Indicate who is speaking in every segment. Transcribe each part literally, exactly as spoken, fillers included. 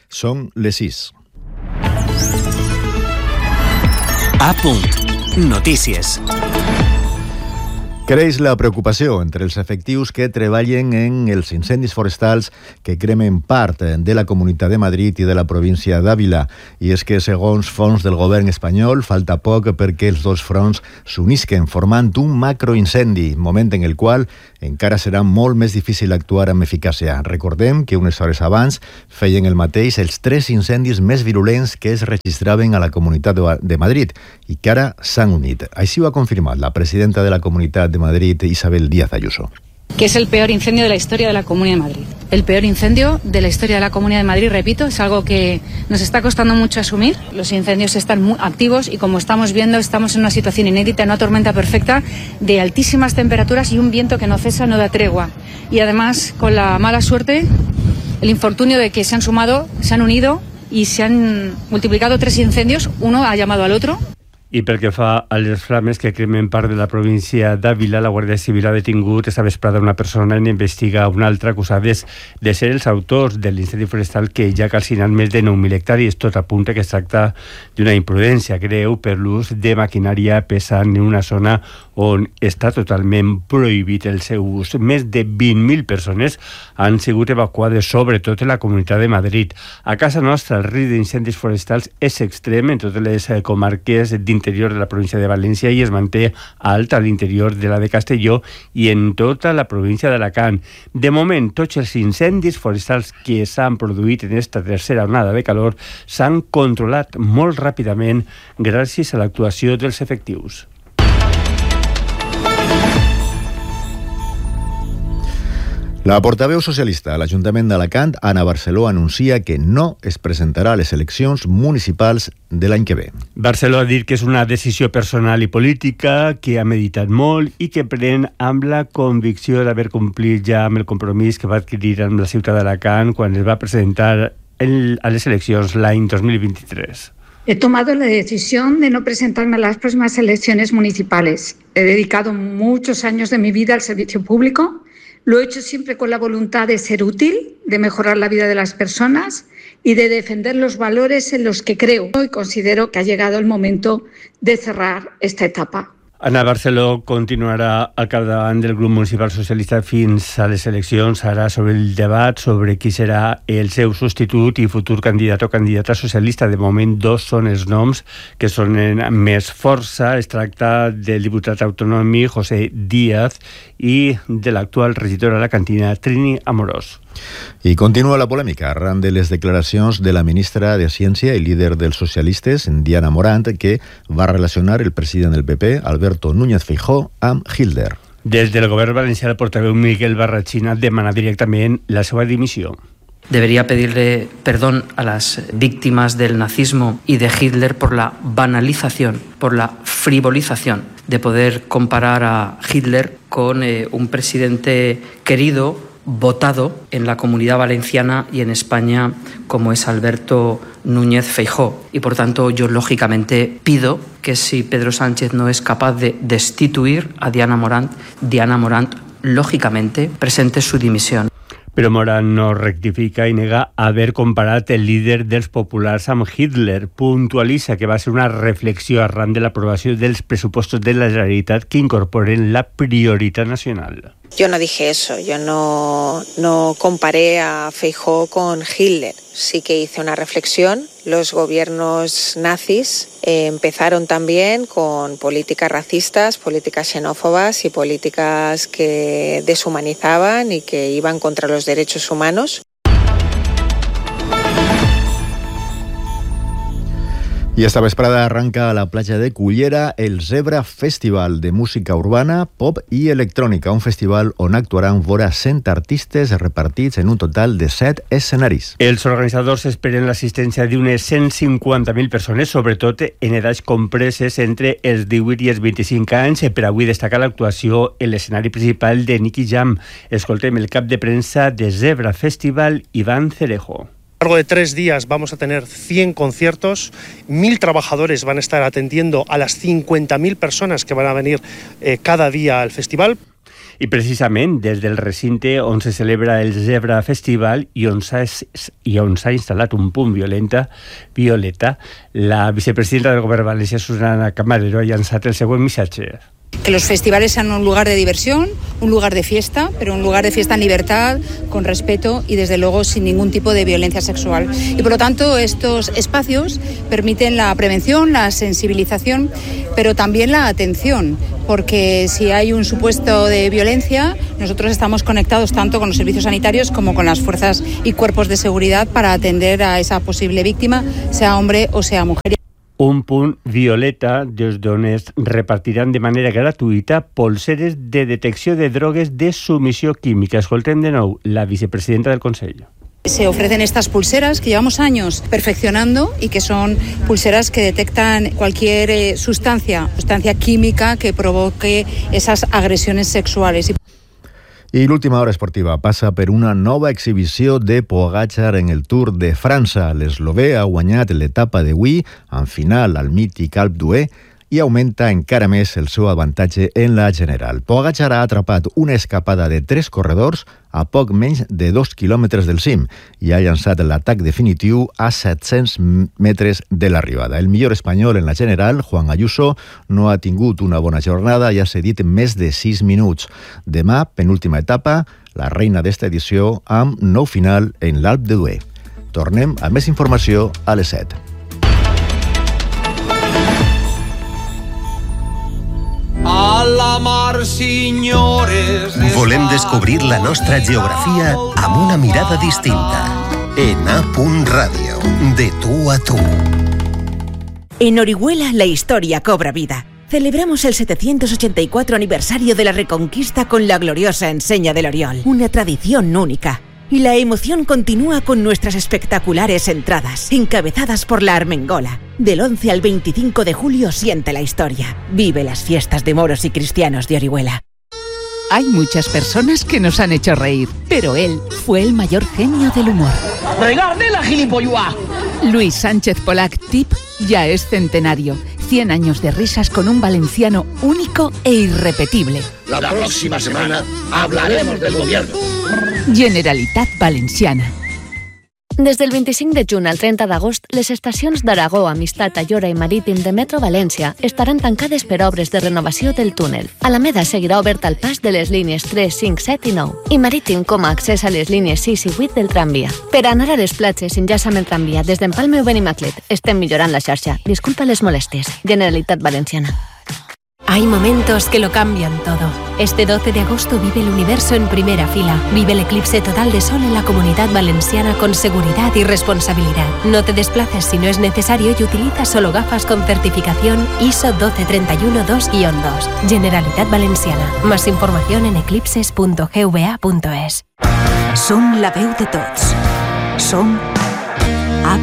Speaker 1: Són les sis.
Speaker 2: A punt. Notícies.
Speaker 1: Creix la preocupació entre els efectius que treballen en els incendis forestals que cremen part de la Comunitat de Madrid i de la província d'Àvila. I és que, segons fons del govern espanyol, falta poc perquè els dos fronts s'unisquen formant un macroincendi, moment en el qual encara serà molt més difícil actuar amb eficàcia. Recordem que unes hores abans feien el mateix els tres incendis més virulents que es registraven a la Comunitat de Madrid i que ara s'han unit. Així ho ha confirmat la presidenta de la Comunitat de Madrid, Isabel Díaz Ayuso.
Speaker 3: Que es el peor incendio de la historia de la Comunidad de Madrid. El peor incendio de la historia de la Comunidad de Madrid, repito, es algo que nos está costando mucho asumir. Los incendios están muy activos y, como estamos viendo, estamos en una situación inédita, en una tormenta perfecta de altísimas temperaturas y un viento que no cesa, no da tregua. Y además, con la mala suerte, el infortunio de que se han sumado, se han unido y se han multiplicado tres incendios. Uno ha llamado al otro.
Speaker 4: I pel que fa a les flames que cremen part de la província d'Àvila, la Guàrdia Civil ha detingut esta vesprada una persona i investiga una altra acusades de ser els autors de l'incendi forestal que ja ha calcinat més de nou mil hectàrees. Tot apunta que es tracta d'una imprudència greu per l'ús de maquinària pesant en una zona on està totalment prohibit el seu ús. Més de vint mil persones han sigut evacuades, sobretot en la Comunitat de Madrid. A casa nostra, el risc d'incendis forestals és extrem en totes les comarques d'interior de la província de València i es manté alt a l'interior de la de Castelló i en tota la província d'Alacant. De moment, tots els incendis forestals que s'han produït en esta tercera onada de calor s'han controlat molt ràpidament gràcies a l'actuació dels efectius.
Speaker 1: La portaveu socialista a l'Ajuntament d'Alacant, Ana Barceló, anuncia que no es presentarà a les eleccions municipals de l'any que ve.
Speaker 4: Barceló ha dit que és una decisió personal i política que ha meditat molt i que pren amb la convicció d'haver complit ja amb el compromís que va adquirir amb la ciutat d'Alacant quan es va presentar el, a les eleccions l'any dos mil vint-i-tres.
Speaker 5: He tomado la decisión de no presentarme a las próximas elecciones municipales. He dedicado muchos años de mi vida al servicio público. Lo he hecho siempre con la voluntad de ser útil, de mejorar la vida de las personas y de defender los valores en los que creo. Hoy considero que ha llegado el momento de cerrar esta etapa.
Speaker 4: Ana Barceló continuarà al capdavant del grup municipal socialista fins a les eleccions. Ara sobre el debat sobre qui serà el seu substitut i futur candidat o candidata socialista. De moment, dos són els noms que sonen més força. Es tracta del diputat autonòmic José Díaz i de l'actual regidora alacantina Trini Amorós.
Speaker 1: I continua la polèmica arran de les declaracions de la ministra de Ciència i líder dels socialistes, Diana Morant, que va relacionar el president del P P, Alberto Núñez Feijóo, amb Hitler.
Speaker 4: Des del govern valencià, el portaveu Miguel Barrachina demana directament la seva dimissió.
Speaker 6: Debería pedirle perdón a las víctimas del nazismo y de Hitler por la banalización, por la frivolización de poder comparar a Hitler con eh, un presidente querido, votado en la Comunidad Valenciana y en España, como es Alberto Núñez Feijóo. Y por tanto yo lógicamente pido que si Pedro Sánchez no es capaz de destituir a Diana Morant, Diana Morant lógicamente presente su dimisión.
Speaker 4: Però Morant no rectifica i nega haver comparat el líder dels populars amb Hitler. Puntualitza que va ser una reflexió arran de l'aprovació dels pressupostos de la Generalitat que incorporen la prioritat nacional.
Speaker 7: Yo no dije eso, yo no, no comparé a Feijóo con Hitler. Sí que hice una reflexión. Los gobiernos nazis eh, empezaron también con políticas racistas, políticas xenófobas y políticas que deshumanizaban y que iban contra los derechos humanos.
Speaker 1: I esta vesprada arranca a la platja de Cullera el Zebra Festival de música urbana, pop i electrònica, un festival on actuaran vora cent artistes repartits en un total de set escenaris.
Speaker 4: Els organitzadors esperen l'assistència d'unes cent cinquanta mil persones, sobretot en edats compreses entre els divuit i els vint-i-cinc anys. Per avui destacar l'actuació en l'escenari principal de Nicky Jam. Escoltem el cap de premsa de Zebra Festival, Iván Cerejo.
Speaker 8: A lo largo de tres días vamos a tener cien conciertos, mil trabajadores van a estar atendiendo a las cincuenta mil personas que van a venir eh, cada día al festival.
Speaker 4: I precisament des del recinte on se celebra el Zebra Festival i on s'ha, i on s'ha instal·lat un punt violenta, violeta, la vicepresidenta del Govern valencià, Susana Camarero, ha llançat el següent missatge.
Speaker 3: Que los festivales sean un lugar de diversión, un lugar de fiesta, pero un lugar de fiesta en libertad, con respeto y desde luego sin ningún tipo de violencia sexual. Y por lo tanto estos espacios permiten la prevención, la sensibilización, pero también la atención, porque si hay un supuesto de violencia, nosotros estamos conectados tanto con los servicios sanitarios como con las fuerzas y cuerpos de seguridad para atender a esa posible víctima, sea hombre o sea mujer.
Speaker 4: Un punt violeta des d'on es repartiran de manera gratuïta polseres de detecció de drogues de sumissió química. Escoltem de nou la vicepresidenta del Consell.
Speaker 3: Se ofrecen estas pulseras que llevamos años perfeccionando y que son pulseras que detectan cualquier eh, sustancia, sustancia química que provoque esas agresiones sexuales.
Speaker 1: I l'última hora esportiva passa per una nova exhibició de Pogačar en el Tour de França. L'eslovè ha guanyat l'etapa d'avui en final al mític Alpe d'Huez i augmenta encara més el seu avantatge en la general. Pogačar ha atrapat una escapada de tres corredors a poc menys de dos quilòmetres del cim i ha llançat l'atac definitiu a set-cents metres de l'arribada. El millor espanyol en la general, Juan Ayuso, no ha tingut una bona jornada i ha cedit més de sis minuts. Demà, penúltima etapa, la reina d'esta edició amb nou final en l'Alpe d'Huez. Tornem a més informació a les set.
Speaker 9: A la mar, senyores...
Speaker 2: Volem descobrir la nostra geografia amb una mirada distinta. En A. Radio, de tu a tú.
Speaker 10: En Orihuela la historia cobra vida. Celebramos el setecientos ochenta y cuatro aniversario de la Reconquista con la gloriosa enseña del Oriol, una tradición única. Y la emoción continúa con nuestras espectaculares entradas, encabezadas por la Armengola. Del once al veinticinco de julio siente la historia. Vive las fiestas de moros y cristianos de Orihuela.
Speaker 11: Hay muchas personas que nos han hecho reír, pero él fue el mayor genio del humor.
Speaker 12: ¡Regarde la gilipolluá!
Speaker 11: Luis Sánchez Polac Tip ya es centenario. cien años de risas con un valenciano único e irrepetible.
Speaker 12: La próxima semana hablaremos del gobierno.
Speaker 11: Generalitat Valenciana.
Speaker 13: Des del vint-i-cinc de juny al trenta d'agost, les estacions d'Aragó, Amistat, Ayora i Marítim de Metro València estaran tancades per obres de renovació del túnel. Alameda seguirà obert al pas de les línies tres, cinc, set i nou i Marítim com a accés a les línies sis i vuit del tramvia. Per anar a les platges enllaça amb el tramvia des d'Empalme o Benimaclet. Estem millorant la xarxa. Disculpa les molèsties. Generalitat Valenciana.
Speaker 14: Hay momentos que lo cambian todo. Este doce de agosto vive el universo en primera fila. Vive el eclipse total de sol en la Comunidad Valenciana con seguridad y responsabilidad. No te desplaces si no es necesario y utiliza solo gafas con certificación I S O doce treinta y uno dos guion dos. Generalitat Valenciana. Más información en eclipses punto g v a punto es.
Speaker 10: Som la veu de tots. Som A.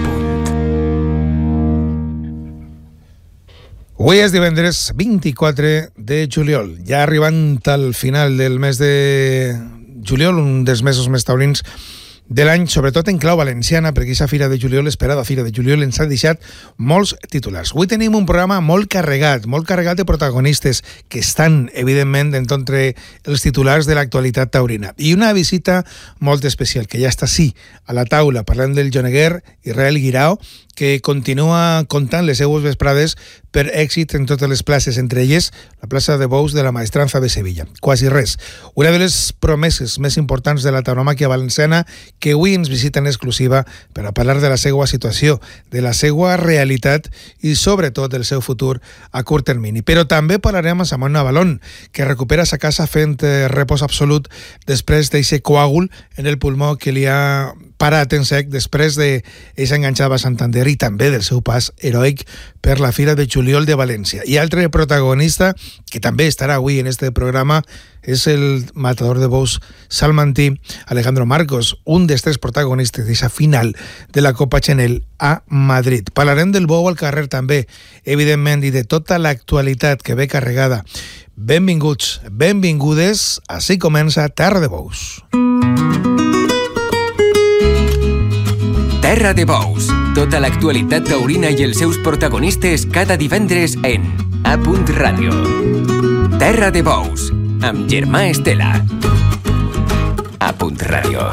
Speaker 15: Avui és divendres vint-i-quatre de juliol, ja arribant al final del mes de juliol, un dels mesos més taurins de l'any, sobretot en clau valenciana, perquè aquesta fira de juliol, esperada fira de juliol, ens ha deixat molts titulars. Avui tenim un programa molt carregat, molt carregat de protagonistes que estan, evidentment, entre els titulars de l'actualitat taurina. I una visita molt especial, que ja està, sí, a la taula, parlant del joneguer Israel Guirao, que continua comptant les seues vesprades per èxit en totes les places, entre elles la plaça de bous de la Maestranza de Sevilla. Quasi res. Una de les promeses més importants de la tauromàquia valenciana que avui ens visita en exclusiva per a parlar de la seva situació, de la seva realitat i sobretot del seu futur a curt termini. Però també parlarem amb Samuel Navalón, que recupera sa casa fent repòs absolut després d'aquest coàgul en el pulmó que li ha parat en sec després d'aquesta enganxada a Santander i també del seu pas heroic per la Fira de Juliol de València. I altre protagonista que també estarà avui en este programa és el matador de bous salmantí Alejandro Marcos, un dels tres protagonistes d'aquesta final de la Copa Chanel a Madrid. Parlarem del bou al carrer també, evidentment, i de tota l'actualitat que ve carregada. Benvinguts, benvingudes, així comença Terra de Bous.
Speaker 16: Terra de Bous, tota l'actualitat taurina i els seus protagonistes cada divendres en A. Radio. Terra de Bous, amb Germà Estela. A Punt Ràdio.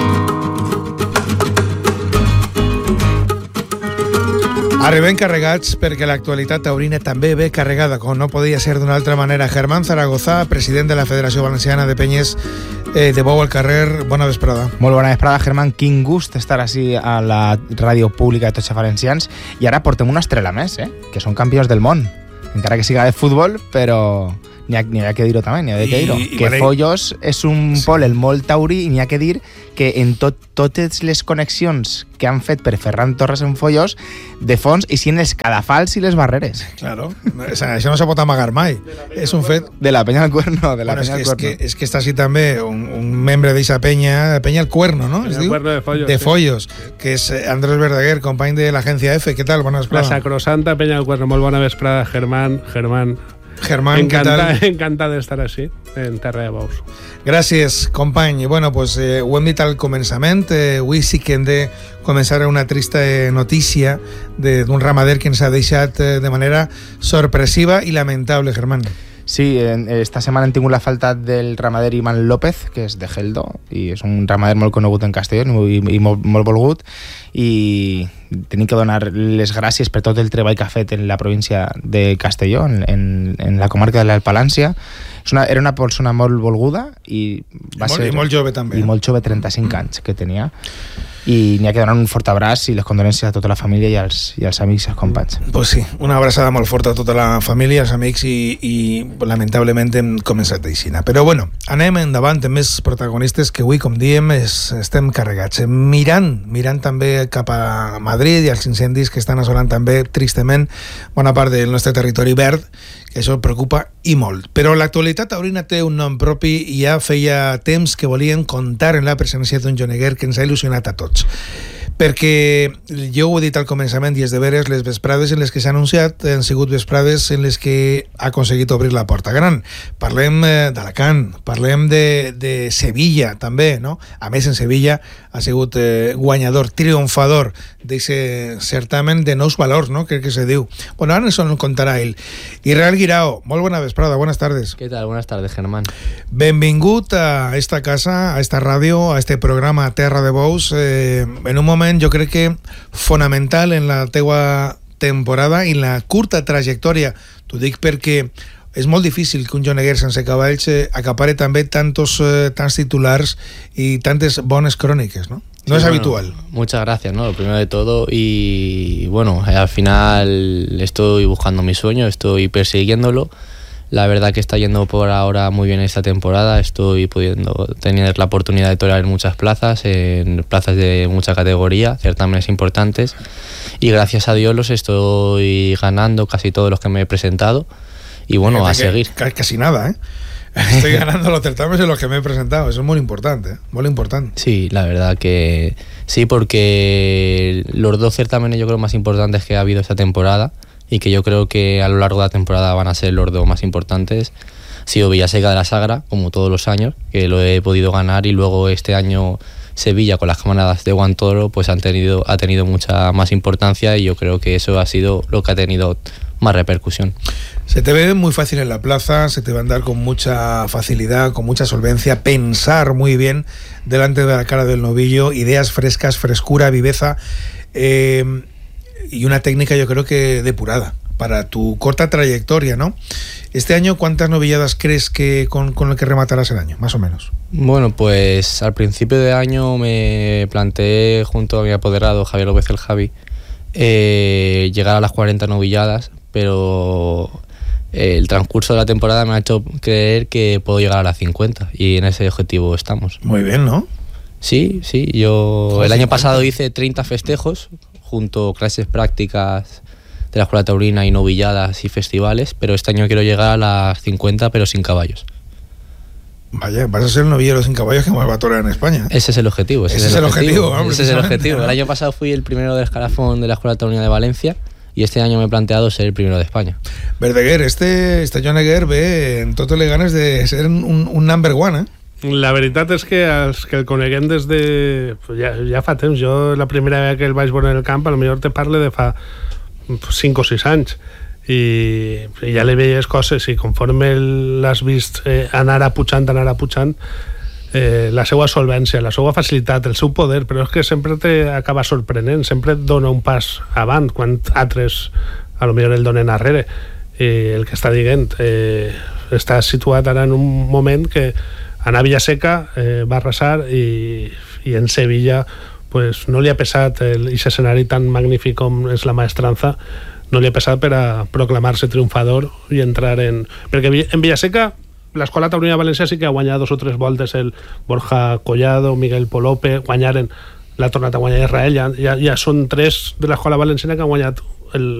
Speaker 15: Arribem carregats perquè l'actualitat taurina també ve carregada, com no podia ser d'una altra manera. Germán Zaragoza, president de la Federació Valenciana de Penyes eh, de Bou al Carrer, bona vesprada.
Speaker 17: Molt bona vesprada, Germán. Quin gust estar així a la ràdio pública de tots els valencians. I ara portem una estrela més, eh? Que són campions del món. Encara que siga de futbol, però n'hi ha, n'hi ha que dir-ho també, n'hi ha que dir-ho. Que vale. Follos és un sí. Pol, el molt taurí, i n'hi ha que dir que en tot, totes les connexions que han fet per Ferran Torres en Follos, de fons, i si en els cadafals i les barreres.
Speaker 15: Claro, o sea, això no se pot amagar mai. És un fet...
Speaker 17: De la penya del Cuerno, de la
Speaker 15: bueno,
Speaker 17: penya del
Speaker 15: és
Speaker 17: Cuerno.
Speaker 15: Que, és, que, és que està així també un, un membre d'eixa penya, penya el Cuerno, no?
Speaker 18: Es diu? Cuerno de Follos.
Speaker 15: De
Speaker 18: sí.
Speaker 15: Follos, que és Andrés Verdaguer, company de l'agència F. Què tal? Bona vesprada.
Speaker 18: La sacrosanta penya del Cuerno. Molt bona vesprada, Germán. Germán.
Speaker 15: Germán,
Speaker 18: encanta, encanta d'estar així, en Terra de Bous.
Speaker 15: Gràcies, company. Bueno, pues, eh, ho hem dit al començament. Eh, avui sí que hem de començar una trista eh, notícia d'un ramader que ens ha deixat eh, de manera sorpresiva i lamentable, Germán.
Speaker 17: Sí, esta setmana hem tingut la falta del ramader Iman López, que és de Geldo, i és un ramader molt conegut en Castelló i, i molt, molt volgut, i tenim que donar les gràcies per tot el treball que ha fet en la província de Castelló, en, en, en la comarca de l'Alt Palància. És una, era una persona molt volguda i va
Speaker 15: I molt,
Speaker 17: ser...
Speaker 15: I molt jove també.
Speaker 17: I molt jove, trenta-cinc anys que tenia. I n'hi ha que donar un fort abraç i les condolències a tota la família i als, i als amics i als companys.
Speaker 15: Pues sí, una abraçada molt forta a tota la família, als amics i, i lamentablement hem començat aixina. Però bueno, anem endavant amb més protagonistes que avui, com diem, es, estem carregats. Mirant, mirant també cap a Madrid i als incendis que estan assolant també, tristament, bona part del nostre territori verd, que això preocupa i molt. Però l'actualitat taurina té un nom propi i ja feia temps que volien comptar en la presència d'un Jonneguer que ens ha il·lusionat a tots. Perquè jo ho he dit al començament i és de veres, les vesprades en les que s'ha anunciat han sigut vesprades en les que ha aconseguit obrir la porta gran. Parlem d'Alacant, parlem de, de Sevilla també, no? A més, en Sevilla ha sigut eh, guanyador, triomfador d'aquest certamen de nous valors, no? Crec que se diu. Bueno, ara ens ho contarà ell. Israel Guirao, molt bona vesprada, buenas tardes.
Speaker 19: ¿Qué tal? Buenas tardes, Germán.
Speaker 15: Benvingut a esta casa, a esta ràdio, a este programa Terra de Bous, eh, en un moment jo crec que fonamental en la teua temporada i en la curta trajectòria. T'ho dic perquè és molt difícil que un Jonneguer sense cavalls eh, acapare també tantos, eh, tants titulars y tantes bones crónicas, ¿no? No sí, es bueno, habitual.
Speaker 19: Muchas gracias, ¿no? Lo primero de todo, y bueno, al final estoy buscando mi sueño, estoy persiguiéndolo. La verdad que está yendo por ahora muy bien esta temporada. Estoy pudiendo tener la oportunidad de torear en muchas plazas, en plazas de mucha categoría, certámenes importantes, y gracias a Dios los estoy ganando casi todos los que me he presentado. Y bueno, a seguir.
Speaker 15: Casi nada, ¿eh? Estoy ganando los certámenes en los que me he presentado. Eso es muy importante, ¿eh? Muy importante.
Speaker 19: Sí, la verdad que sí, porque los dos certámenes yo creo más importantes que ha habido esta temporada, y que yo creo que a lo largo de la temporada van a ser los dos más importantes, ha sido Villaseca de la Sagra, como todos los años, que lo he podido ganar, y luego este año Sevilla con las camaradas de Guantoro pues han tenido, ha tenido mucha más importancia, y yo creo que eso ha sido lo que ha tenido más repercusión.
Speaker 15: Se te ve muy fácil en la plaza, se te va a andar con mucha facilidad, con mucha solvencia, pensar muy bien delante de la cara del novillo, ideas frescas, frescura, viveza, eh, y una técnica yo creo que depurada para tu corta trayectoria, ¿no? Este año, ¿cuántas novilladas crees que con, con lo que rematarás el año, más o menos?
Speaker 19: Bueno, pues al principio de año me planteé junto a mi apoderado Javier López el Javi eh, llegar a las cuarenta novilladas, pero el transcurso de la temporada me ha hecho creer que puedo llegar a las cincuenta, y en ese objetivo estamos.
Speaker 15: Muy bien, ¿no?
Speaker 19: Sí, sí, yo el año pasado hice treinta festejos junto clases prácticas de la escuela taurina y novilladas y festivales, pero este año quiero llegar a las cincuenta, pero sin caballos.
Speaker 15: Vaya, vas a ser el novillero sin caballos que más va a torear en España.
Speaker 19: Ese es el objetivo. Ese,
Speaker 15: ese es el objetivo. objetivo
Speaker 19: hombre, ese es el objetivo. El año pasado fui el primero del escalafón de la escuela taurina de Valencia, y este año me he planteado ser el primero de España.
Speaker 15: Verdaguer, este, este Jonneguer ve en tot le ganes de ser un, un number one, eh?
Speaker 18: La veritat és que els que el coneguem des de... Ja, ja fa temps. Jo la primera vegada que el vaig veure en el camp, a lo millor te parle de fa cinc o sis anys. i, i ja li veies coses i conforme l'has vist eh, anar apujant, anar apujant, eh, la seva solvència, la seva facilitat, el seu poder, però és que sempre t'acaba sorprenent, sempre et dona un pas avant quan altres a lo millor el donen darrere. I el que està dient, eh, està situat ara en un moment que anar a Villaseca eh, va arrasar i, i en Sevilla pues, no li ha pesat aquest escenari tan magnífic com és la Maestranza, no li ha pesat per a proclamar-se triomfador i entrar en... Perquè en Villaseca l'escola taurina valencià sí que ha guanyat dos o tres voltes el Borja Collado, Miguel Polope, guanyaren, l'ha tornat a guanyar Israel, ja, ja, ja són tres de l'escola valenciana que han guanyat el,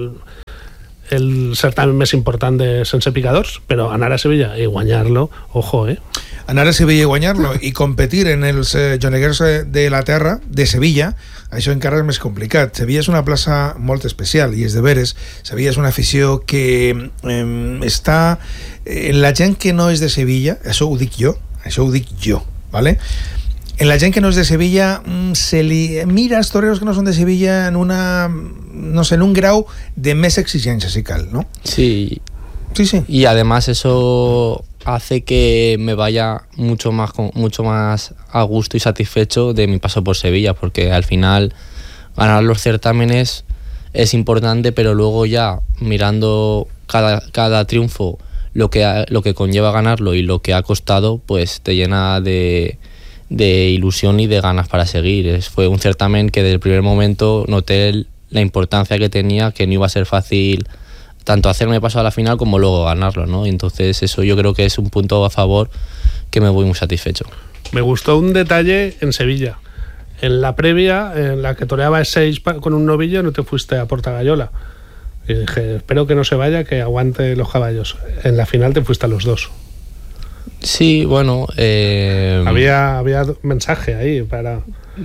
Speaker 18: el certamen més important de sense picadors, però anar a Sevilla i guanyar-lo, ojo, eh?
Speaker 15: Anar a Sevilla i guanyar-lo i competir en els eh, joneguers de la terra de Sevilla, això encara és més complicat. Sevilla és una plaça molt especial i és de veres. Sevilla és una afició que eh, està en la gent que no és de Sevilla, això ho dic jo, això ho dic jo, ¿vale? En la gent que no és de Sevilla se li mira als toreros que no són de Sevilla en una, no sé, en un grau de més exigència, si cal, ¿no?
Speaker 19: Sí.
Speaker 15: Sí, sí.
Speaker 19: Y además eso hace que me vaya mucho más, mucho más a gusto y satisfecho de mi paso por Sevilla, porque al final ganar los certámenes es importante, pero luego ya mirando cada, cada triunfo, lo que, lo que conlleva ganarlo y lo que ha costado, pues te llena de, de ilusión y de ganas para seguir. Es, fue un certamen que desde el primer momento noté el, la importancia que tenía, que no iba a ser fácil tanto hacerme paso a la final como luego ganarlo, ¿no? Entonces eso yo creo que es un punto a favor que me voy muy satisfecho.
Speaker 18: Me gustó un detalle en Sevilla. En la previa, en la que toreaba seis con un novillo, no te fuiste a Portagayola. Y dije, espero que no se vaya, que aguante los caballos. En la final te fuiste a los dos.
Speaker 19: Sí, bueno... Eh...
Speaker 18: Había, había mensaje ahí para...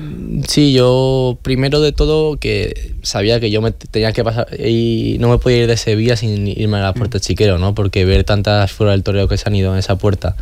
Speaker 19: Sí, yo primero de todo que sabía que yo me tenía que pasar y no me podía ir de Sevilla sin irme a la Puerta Chiquero, ¿no? Porque ver tantas fuera del toreo que se han ido en esa puerta,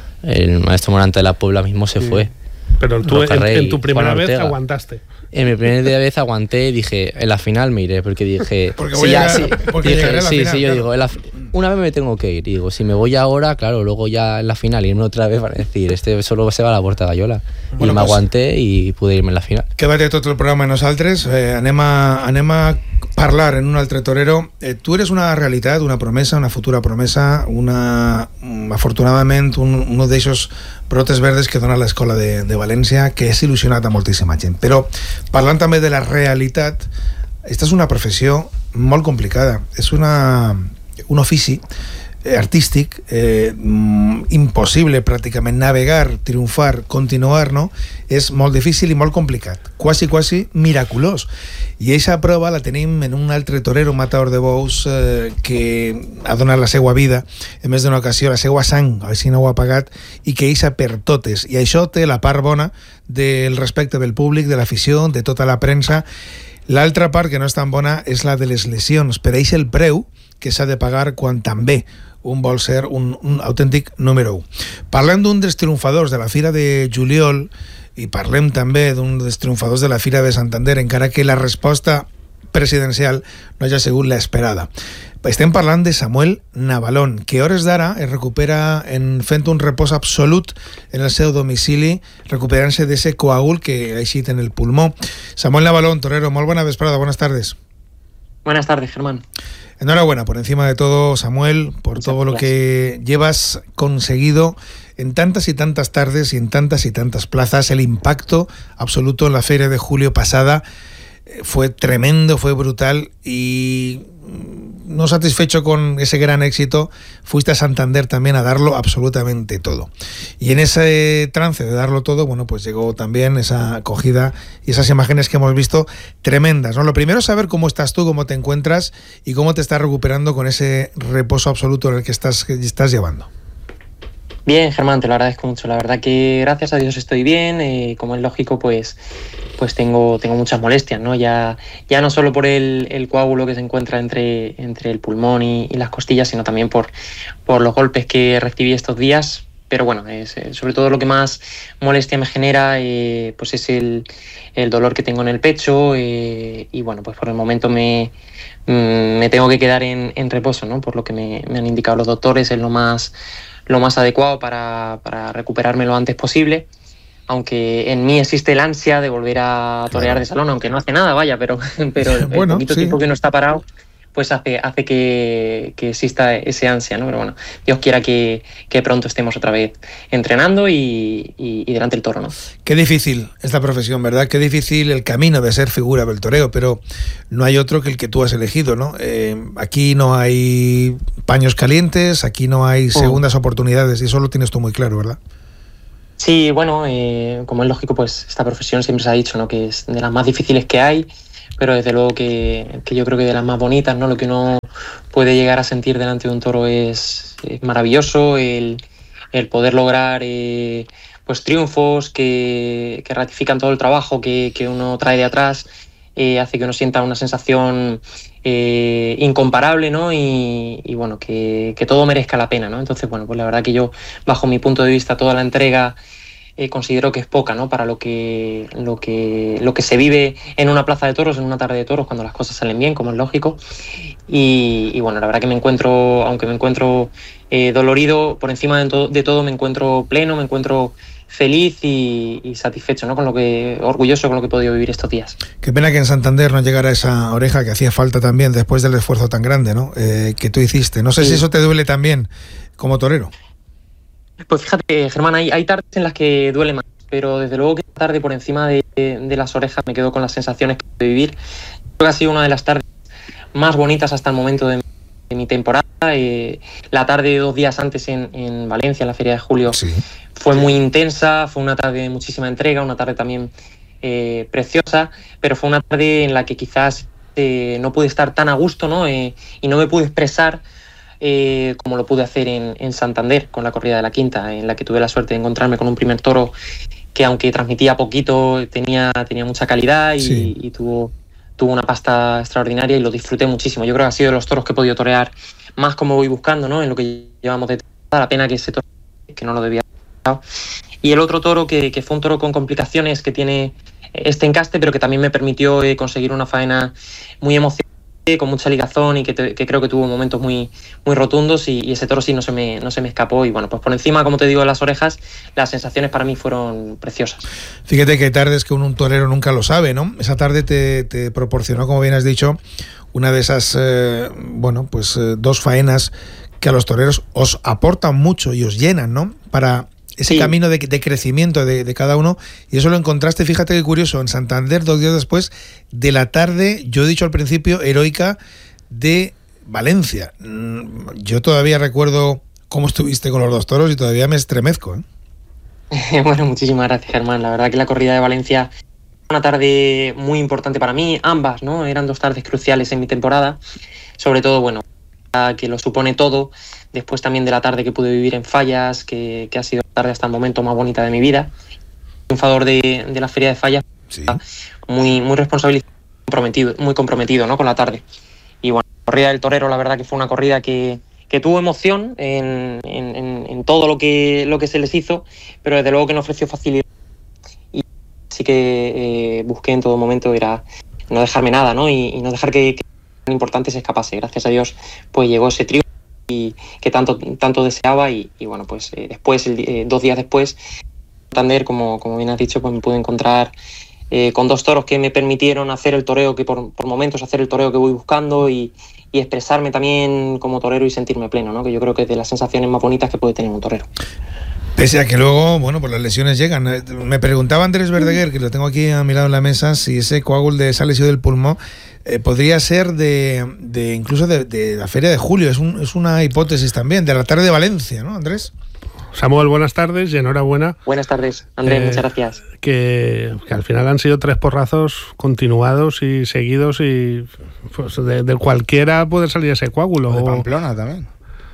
Speaker 19: el maestro Morante de la Puebla mismo se fue.
Speaker 18: Pero tú en, en tu primera vez aguantaste.
Speaker 19: En mi primera vez aguanté y dije, en la final me iré, porque dije...
Speaker 15: Porque
Speaker 19: sí,
Speaker 15: voy
Speaker 19: ya,
Speaker 15: a,
Speaker 19: sí,
Speaker 15: porque
Speaker 19: dije,
Speaker 15: a la
Speaker 19: sí,
Speaker 15: final,
Speaker 19: sí, yo
Speaker 15: claro.
Speaker 19: digo, en la, una vez me tengo que ir, y digo, si me voy ahora, claro, luego ya en la final irme otra vez, van a decir, este solo se va a la Puerta Gallola. Bueno, y me pues, aguanté i pude irme en la final.
Speaker 15: Quédate tot el programa amb nosaltres, eh, anem, a, anem a parlar en un altre torero. Eh, tu eres una realitat, una promesa, una futura promesa, una, afortunadament un, un d'aixos brotes verdes que dona l'escola de, de València, que és il·lusionat a moltíssima gent. Però parlant també de la realitat, esta és una professió molt complicada, és una, un ofici artístic eh, impossible pràcticament, navegar, triomfar, continuar, no? És molt difícil i molt complicat, quasi, quasi miraculós. I aquesta prova la tenim en un altre torero, un matador de bous, eh, que ha donat la seva vida en més d'una ocasió, la seva sang, a veure si no ho ha pagat, i que eixa per totes. I això té la part bona del respecte del públic, de l'afició, de tota la premsa. L'altra part que no és tan bona és la de les lesions, per eixa el preu que s'ha de pagar quan també un vol ser un, un autèntic número u. Parlem d'un dels triomfadors de la Fira de Juliol i parlem també d'un dels triomfadors de la Fira de Santander, encara que la resposta presidencial no hagi sigut l'esperada. Estem parlant de Samuel Navalón, que a hores d'ara es recupera en fent un repòs absolut en el seu domicili, recuperant-se d'ese coagul que ha eixit en el pulmó. Samuel Navalón, torero, molt bona vesprada, buenas tardes.
Speaker 6: Buenas tardes, Germán.
Speaker 15: Enhorabuena, por encima de todo, Samuel, por Muchas todo gracias. Lo que llevas conseguido en tantas y tantas tardes y en tantas y tantas plazas. El impacto absoluto en la Feria de Julio pasada fue tremendo, fue brutal, y no satisfecho con ese gran éxito, fuiste a Santander también a darlo absolutamente todo. Y en ese trance de darlo todo, bueno, pues llegó también esa acogida y esas imágenes que hemos visto tremendas, ¿no? Lo primero es saber cómo estás tú, cómo te encuentras y cómo te estás recuperando con ese reposo absoluto en el que estás, que estás llevando.
Speaker 6: Bien, Germán, te lo agradezco mucho. La verdad que gracias a Dios estoy bien. Eh, como es lógico, pues, pues tengo, tengo muchas molestias, ¿no? Ya, ya no solo por el, el coágulo que se encuentra entre, entre el pulmón y, y las costillas, sino también por, por los golpes que recibí estos días. pero bueno, es, eh, sobre todo lo que más molestia me genera eh, pues es el, el dolor que tengo en el pecho eh, y bueno, pues por el momento me, me tengo que quedar en, en reposo, ¿no? Por lo que me, me han indicado los doctores, es lo más, lo más adecuado para, para recuperarme lo antes posible. Aunque en mí existe el ansia de volver a torear claro. de salón, aunque no hace nada, vaya, pero, pero el, bueno, el poquito sí. tiempo que no está parado, pues hace, hace que, que exista ese ansia, ¿no? Pero bueno, Dios quiera que, que pronto estemos otra vez entrenando y, y, y delante del toro, ¿no?
Speaker 15: Qué difícil esta profesión, ¿verdad? Qué difícil el camino de ser figura del toreo, pero no hay otro que el que tú has elegido, ¿no? Eh, aquí no hay paños calientes, aquí no hay segundas uh. oportunidades, y eso lo tienes tú muy claro, ¿verdad?
Speaker 6: Sí, bueno, eh, como es lógico, pues esta profesión siempre se ha dicho, ¿no? Que es de las más difíciles que hay, pero desde luego que, que yo creo que de las más bonitas, ¿no? Lo que uno puede llegar a sentir delante de un toro es, es maravilloso, el, el poder lograr eh, pues triunfos que, que ratifican todo el trabajo que, que uno trae de atrás, eh, hace que uno sienta una sensación eh, incomparable, ¿no? Y, y bueno, que, que todo merezca la pena, ¿no? Entonces, bueno, pues la verdad que yo, bajo mi punto de vista, toda la entrega eh, considero que es poca, ¿no? Para lo que, lo que, lo que se vive en una plaza de toros, en una tarde de toros, cuando las cosas salen bien, como es lógico. Y, y bueno, la verdad que me encuentro, aunque me encuentro eh, dolorido, por encima de, to- de todo me encuentro pleno, me encuentro feliz y, y satisfecho, ¿no? Con lo que, orgulloso con lo que he podido vivir estos días.
Speaker 15: Qué pena que en Santander no llegara esa oreja que hacía falta también después del esfuerzo tan grande, ¿no? Eh, que tú hiciste. No sé sí. si eso te duele también como torero.
Speaker 6: Pues fíjate, Germán, hay, hay tardes en las que duele más, pero desde luego que esta tarde por encima de, de las orejas me quedo con las sensaciones que pude vivir. Creo que ha sido una de las tardes más bonitas hasta el momento de, de mi temporada. Eh, la tarde dos días antes en, en Valencia, en la Feria de Julio, sí. fue muy intensa, fue una tarde de muchísima entrega, una tarde también eh, preciosa, pero fue una tarde en la que quizás eh, no pude estar tan a gusto, ¿no? Eh, y no me pude expresar eh, como lo pude hacer en, en Santander, con la corrida de la Quinta, en la que tuve la suerte de encontrarme con un primer toro que, aunque transmitía poquito, tenía, tenía mucha calidad y, sí. y tuvo, tuvo una pasta extraordinaria y lo disfruté muchísimo. Yo creo que ha sido de los toros que he podido torear más como voy buscando, ¿no? En lo que llevamos de temporada. La pena que ese toro, que no lo debía haber. Y el otro toro, que, que fue un toro con complicaciones, que tiene este encaste, pero que también me permitió eh, conseguir una faena muy emocionante, con mucha ligazón y que, te, que creo que tuvo momentos muy, muy rotundos y, y ese toro sí no se, me, no se me escapó. Y bueno, pues por encima, como te digo, de las orejas, las sensaciones para mí fueron preciosas.
Speaker 15: Fíjate que hay tardes que un, un torero nunca lo sabe, ¿no? Esa tarde te, te proporcionó, como bien has dicho, una de esas, eh, bueno, pues eh, dos faenas que a los toreros os aportan mucho y os llenan, ¿no? Para ese sí. camino de, de crecimiento de, de cada uno, y eso lo encontraste, fíjate qué curioso, en Santander, dos días después de la tarde, yo he dicho al principio, heroica de Valencia. Yo todavía recuerdo cómo estuviste con los dos toros y todavía me estremezco,
Speaker 6: ¿eh? Bueno, muchísimas gracias, Germán. La verdad que la corrida de Valencia fue una tarde muy importante para mí, ambas, ¿no? Eran dos tardes cruciales en mi temporada, sobre todo, bueno, que lo supone todo, después también de la tarde que pude vivir en Fallas, que, que ha sido la tarde hasta el momento más bonita de mi vida. Triunfador de, de la Feria de Fallas, sí. muy, muy responsabilizado, comprometido, muy comprometido, ¿no? Con la tarde. Y bueno, la corrida del torero, la verdad que fue una corrida que, que tuvo emoción en, en, en, en todo lo que, lo que se les hizo, pero desde luego que no ofreció facilidad. Y sí que eh, busqué en todo momento era no dejarme nada, ¿no? Y, y no dejar que, que importante se escapase. Gracias a Dios pues llegó ese triunfo y que tanto tanto deseaba y, y bueno pues eh, después el, eh, dos días después Santander, como, como bien has dicho, pues me pude encontrar eh, con dos toros que me permitieron hacer el toreo que por, por momentos hacer el toreo que voy buscando y, y expresarme también como torero y sentirme pleno, ¿no? Que yo creo que es de las sensaciones más bonitas que puede tener un torero.
Speaker 15: Pese a que luego, bueno, pues las lesiones llegan. Me preguntaba Andrés Verdaguer, que lo tengo aquí a mi lado en la mesa, si ese coágulo de esa lesión del pulmón eh, podría ser de, de incluso de, de la Feria de Julio. Es, un, es una hipótesis también, de la tarde de Valencia, ¿no, Andrés?
Speaker 18: Samuel, buenas tardes y enhorabuena.
Speaker 6: Buenas tardes, Andrés, eh, muchas gracias.
Speaker 18: Que, que al final han sido tres porrazos continuados y seguidos y pues de, de cualquiera puede salir ese coágulo.
Speaker 17: O de Pamplona también.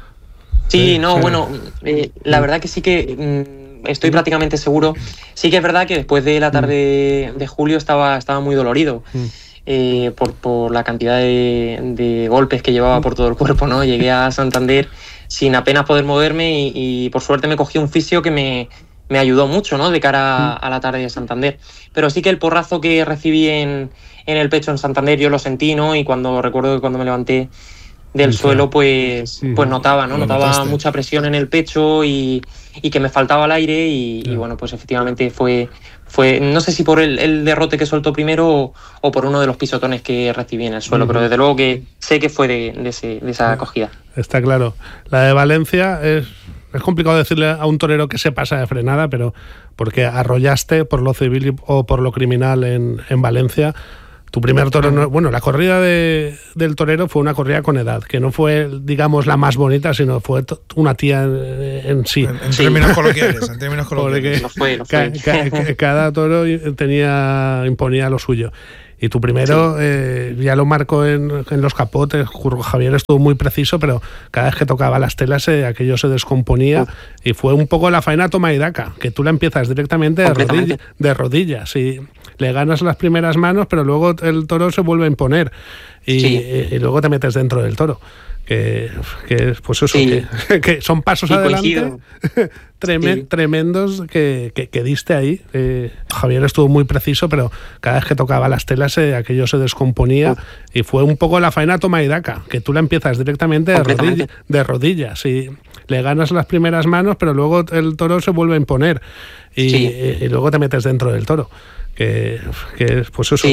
Speaker 6: Sí, no, bueno, eh, la verdad que sí que mmm, estoy prácticamente seguro. Sí que es verdad que después de la tarde de julio estaba, estaba muy dolorido.
Speaker 20: eh, por, por la cantidad de, de golpes que llevaba por todo el cuerpo, ¿no? Llegué a Santander sin apenas poder moverme y, y por suerte me cogió un fisio que me, me ayudó mucho, ¿no? De cara a, a la tarde de Santander. Pero sí que el porrazo que recibí en, en el pecho en Santander yo lo sentí, ¿no? Y cuando recuerdo que cuando me levanté del sí, suelo, pues, sí, pues notaba, ¿no? Notaba notaste. mucha presión en el pecho y, y que me faltaba el aire y, sí. y bueno, pues efectivamente fue, fue no sé si por el, el derrote que soltó primero o, o por uno de los pisotones que recibí en el suelo, uh-huh. pero desde luego que sé que fue de, de, ese, de esa acogida.
Speaker 18: Está claro. La de Valencia es, es complicado decirle a un torero que se pasa de frenada, pero porque arrollaste por lo civil o por lo criminal en, en Valencia. Tu primer toro, no, bueno, la corrida de, del torero fue una corrida con edad, que no fue, digamos, la más bonita, sino fue una tía en, en sí.
Speaker 15: En, en sí. términos coloquiales, en términos coloquiales.
Speaker 20: No fue, no fue.
Speaker 18: Ca, ca, cada toro tenía, imponía lo suyo. Y tu primero sí. eh, ya lo marcó en, en los capotes. Javier estuvo muy preciso, pero cada vez que tocaba las telas eh, aquello se descomponía. Uh. Y fue un poco la faena toma y daca, que tú la empiezas directamente de, rodilla, de rodillas. Y le ganas las primeras manos, pero luego el toro se vuelve a imponer. Y, sí. y, y luego te metes dentro del toro. Que, que pues eso, sí. que, que son pasos sí, adelante trem- sí. tremendos que, que, que diste ahí. Eh, Javier estuvo muy preciso, pero cada vez que tocaba las telas eh, aquello se descomponía. Uh. Y fue un poco la faena toma y daca, que tú la empiezas directamente de, rodilla, de rodillas y le ganas las primeras manos, pero luego el toro se vuelve a imponer y, sí. y, y luego te metes dentro del toro. Que, que pues eso, sí.